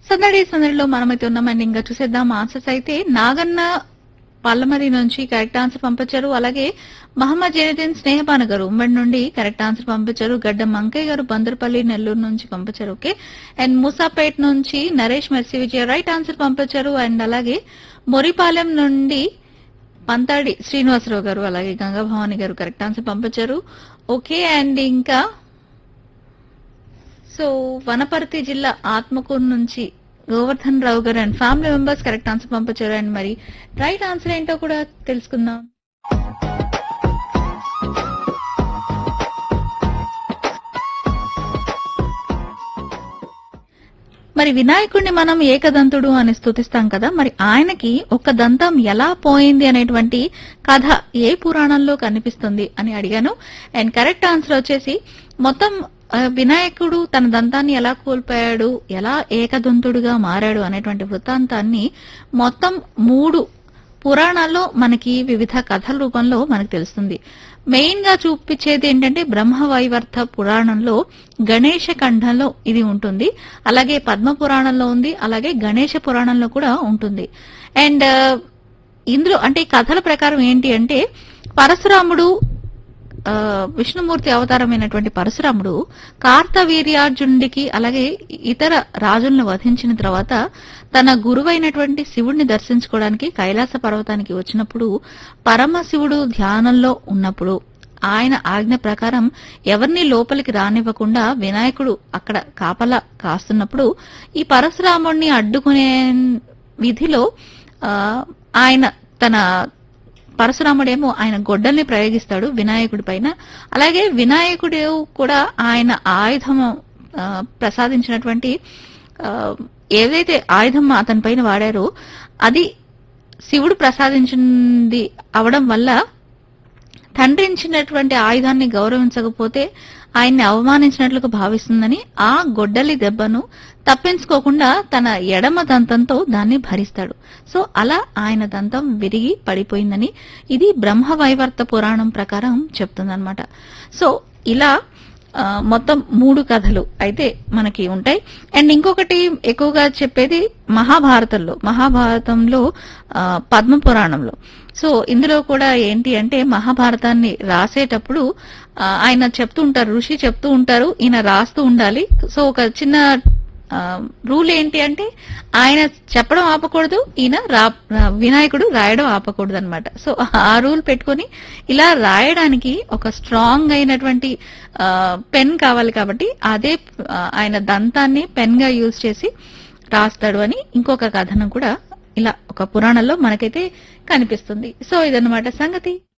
సందడి సందడిలో మనమైతే ఉన్నామండి. ఇంకా చూసేద్దాం ఆన్సర్స్ అయితే. నాగన్న పల్లమరి నుంచి కరెక్ట్ ఆన్సర్ పంపించారు. అలాగే మహమ్మద్ జైనుద్దీన్ స్నేహపాన గారు ఉమ్మడి నుండి కరెక్ట్ ఆన్సర్ పంపించారు. గడ్డ మంకయ్య గారు బందర్పల్లి నెల్లూరు నుంచి పంపించారు. ఓకే. అండ్ మూసాపేట్ నుంచి నరేష్ మెర్సీ విజయ రైట్ ఆన్సర్ పంపించారు. అండ్ అలాగే మొరిపాలెం నుండి పంతాడి శ్రీనివాసరావు గారు అలాగే గంగా భవాని గారు కరెక్ట్ ఆన్సర్ పంపించారు. ఓకే. అండ్ ఇంకా సో వనపర్తి జిల్లా ఆత్మకూరు నుంచి గోవర్ధన్ రావు గారు and family members correct answer పంపించారు. అండ్ మరి రైట్ ఆన్సర్ ఏంటో కూడా తెలుసుకుందాం. మరి వినాయకుడిని మనం ఏకదంతుడు అని స్తుతిస్తాం కదా, మరి ఆయనకి ఒక దంతం ఎలా పోయింది అనేటువంటి కథ ఏ పురాణంలో కనిపిస్తుంది అని అడిగాను. అండ్ కరెక్ట్ ఆన్సర్ వచ్చేసి మొత్తం వినాయకుడు తన దంతాన్ని ఎలా కోల్పోయాడు, ఎలా ఏకదంతుడుగా మారాడు అనేటువంటి వృత్తాంతాన్ని మొత్తం 3 పురాణాల్లో మనకి వివిధ కథల రూపంలో మనకు తెలుస్తుంది. మెయిన్ గా చూపించేది ఏంటంటే బ్రహ్మవైవర్త పురాణంలో గణేష ఖండంలో ఇది ఉంటుంది. అలాగే పద్మ పురాణంలో ఉంది. అలాగే గణేష పురాణంలో కూడా ఉంటుంది. అండ్ ఇందులో అంటే ఈ కథల ప్రకారం ఏంటి అంటే పరశురాముడు విష్ణుమూర్తి అవతారమైనటువంటి పరశురాముడు కార్తవీర్యార్జునుడికి అలాగే ఇతర రాజులను వధించిన తర్వాత తన గురువైనటువంటి శివుడిని దర్శించుకోవడానికి కైలాస పర్వతానికి వచ్చినప్పుడు పరమశివుడు ధ్యానంలో ఉన్నప్పుడు ఆయన ఆజ్ఞ ప్రకారం ఎవరిని లోపలికి రానివ్వకుండా వినాయకుడు అక్కడ కాపలా కాస్తున్నప్పుడు ఈ పరశురాముడిని అడ్డుకునే విధిలో ఆయన తన పరశురాముడేమో ఆయన గొడ్డల్ని ప్రయోగిస్తాడు వినాయకుడి పైన. అలాగే వినాయకుడు కూడా ఆయన ఆయుధం ప్రసాదించినటువంటి ఏదైతే ఆయుధం అతని పైన వాడారో అది శివుడు ప్రసాదించింది అవడం వల్ల తండ్రి ఇచ్చినటువంటి ఆయుధాన్ని గౌరవించకపోతే ఆయన్ని అవమానించినట్లుగా భావిస్తుందని ఆ గొడ్డలి దెబ్బను తప్పించుకోకుండా తన ఎడమ దంతంతో దాన్ని భరిస్తాడు. సో అలా ఆయన దంతం విరిగి పడిపోయిందని ఇది బ్రహ్మవైవర్త పురాణం ప్రకారం చెప్తుందన్నమాట. సో ఇలా మొత్తం 3 కథలు అయితే మనకి ఉంటాయి. అండ్ ఇంకొకటి ఎక్కువగా చెప్పేది మహాభారతంలో పద్మ పురాణంలో. సో ఇందులో కూడా ఏంటి అంటే మహాభారతాన్ని రాసేటప్పుడు ఆయన చెప్తూ ఉంటారు, ఋషి చెప్తూ ఉంటారు, ఈయన రాస్తూ ఉండాలి. సో ఒక చిన్న రూల్ ఏంటి అంటే ఆయన చెప్పడం ఆపకూడదు, ఈయన వినాయకుడు రాయడం ఆపకూడదు అనమాట. సో ఆ రూల్ పెట్టుకుని ఇలా రాయడానికి ఒక స్ట్రాంగ్ అయినటువంటి పెన్ కావాలి కాబట్టి అదే ఆయన దంతాన్ని పెన్ గా యూజ్ చేసి రాస్తాడు అని ఇంకొక కథనం కూడా ఇలా ఒక పురాణంలో మనకైతే కనిపిస్తుంది. సో ఇదన్నమాట సంగతి.